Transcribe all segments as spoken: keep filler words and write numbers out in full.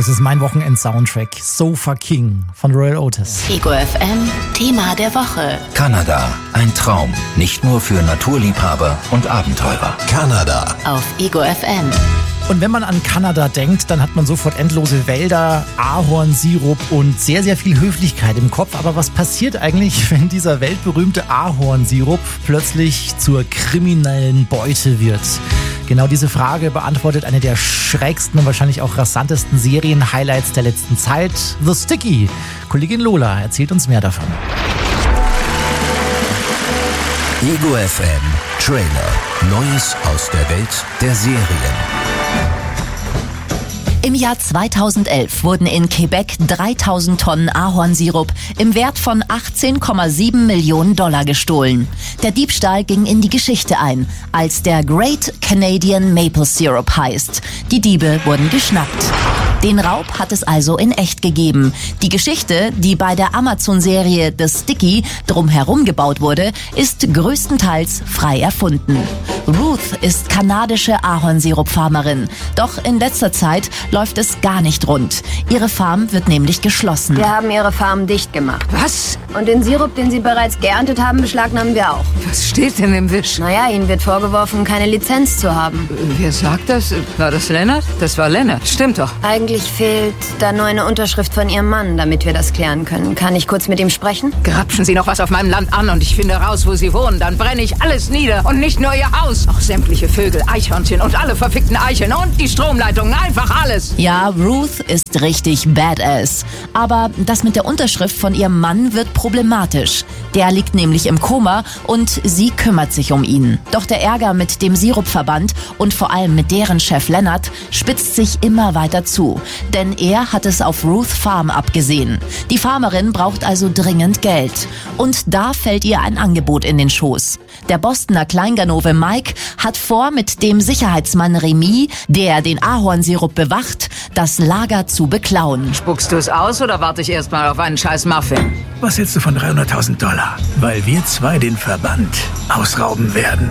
Das ist mein Wochenend-Soundtrack. Sofa King von Royal Otis. Ego F M, Thema der Woche. Kanada, ein Traum. Nicht nur für Naturliebhaber und Abenteurer. Kanada. Auf Ego F M. Und wenn man an Kanada denkt, dann hat man sofort endlose Wälder, Ahornsirup und sehr, sehr viel Höflichkeit im Kopf. Aber was passiert eigentlich, wenn dieser weltberühmte Ahornsirup plötzlich zur kriminellen Beute wird? Genau diese Frage beantwortet eine der schrägsten und wahrscheinlich auch rasantesten Serien-Highlights der letzten Zeit, The Sticky. Kollegin Lola erzählt uns mehr davon. Ego F M Trailer. Neues aus der Welt der Serien. Im Jahr zweitausendelf wurden in Quebec dreitausend Tonnen Ahornsirup im Wert von achtzehn Komma sieben Millionen Dollar gestohlen. Der Diebstahl ging in die Geschichte ein, als der Great Canadian Maple Syrup heißt. Die Diebe wurden geschnappt. Den Raub hat es also in echt gegeben. Die Geschichte, die bei der Amazon-Serie The Sticky drumherum gebaut wurde, ist größtenteils frei erfunden. Ruth ist kanadische Ahornsirup-Farmerin. Doch in letzter Zeit läuft es gar nicht rund. Ihre Farm wird nämlich geschlossen. Wir haben ihre Farm dicht gemacht. Was? Und den Sirup, den sie bereits geerntet haben, beschlagnahmen wir auch. Was steht denn im Wisch? Naja, ihnen wird vorgeworfen, keine Lizenz zu haben. Wer sagt das? War das Lennart? Das war Lennart, stimmt doch. Eigentlich fehlt da nur eine Unterschrift von ihrem Mann, damit wir das klären können. Kann ich kurz mit ihm sprechen? Grapschen Sie noch was auf meinem Land an und ich finde raus, wo Sie wohnen. Dann brenne ich alles nieder. Und nicht nur Ihr Haus. Auch sämtliche Vögel, Eichhörnchen und alle verfickten Eicheln und die Stromleitungen. Einfach alles. Ja, Ruth ist richtig badass. Aber das mit der Unterschrift von ihrem Mann wird problematisch. Der liegt nämlich im Koma und sie kümmert sich um ihn. Doch der Ärger mit dem Sirupverband und vor allem mit deren Chef Lennart spitzt sich immer weiter zu. Denn er hat es auf Ruth Farm abgesehen. Die Farmerin braucht also dringend Geld. Und da fällt ihr ein Angebot in den Schoß. Der Bostoner Kleinganove Mike hat vor, mit dem Sicherheitsmann Remy, der den Ahornsirup bewacht, das Lager zu beklauen. Spuckst du es aus oder warte ich erst mal auf einen scheiß Muffin? Was hältst du von dreihunderttausend Dollar? Weil wir zwei den Verband ausrauben werden.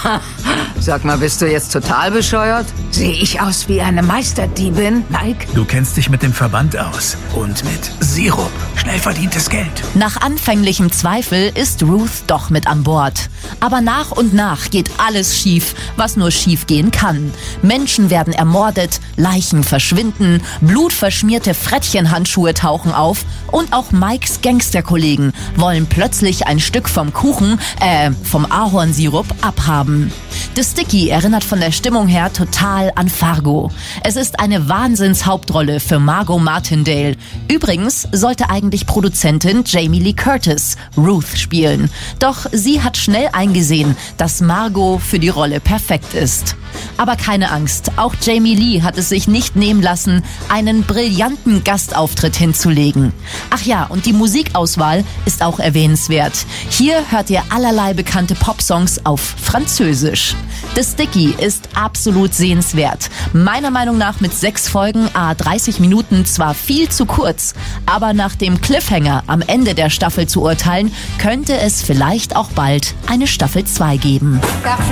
Sag mal, bist du jetzt total bescheuert? Sehe ich aus wie eine Meisterdiebin, Mike? Du kennst dich mit dem Verband aus und mit Sirup. Schnell verdientes Geld. Nach anfänglichem Zweifel ist Ruth doch mit an Bord. Aber nach und nach geht alles schief, was nur schief gehen kann. Menschen werden ermordet, Leichen verschwinden, blutverschmierte Frettchenhandschuhe tauchen auf und auch Mikes Gangsterkollegen wollen plötzlich ein Stück vom Kuchen, äh, vom Ahornsirup abhaben. The Sticky erinnert von der Stimmung her total an Fargo. Es ist eine Wahnsinnshauptrolle für Margot Martindale. Übrigens sollte eigentlich Produzentin Jamie Lee Curtis Ruth spielen. Doch sie hat schnell eingesehen, dass Margot für die Rolle perfekt ist. Aber keine Angst, auch Jamie Lee hat es sich nicht nehmen lassen, einen brillanten Gastauftritt hinzulegen. Ach ja, und die Musikauswahl ist auch erwähnenswert. Hier hört ihr allerlei bekannte Popsongs auf Französisch. The Sticky ist absolut sehenswert. Meiner Meinung nach mit sechs Folgen à dreißig Minuten zwar viel zu kurz, aber nach dem Cliffhanger am Ende der Staffel zu urteilen, könnte es vielleicht auch bald eine Staffel zwei geben.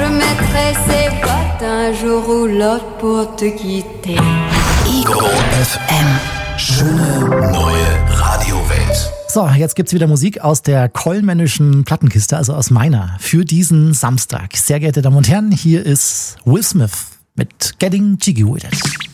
Ego F M. Schöne neue Radiowelt. So, jetzt gibt's wieder Musik aus der kollmännischen Plattenkiste, also aus meiner, für diesen Samstag. Sehr geehrte Damen und Herren, hier ist Will Smith mit Getting Jiggy With It.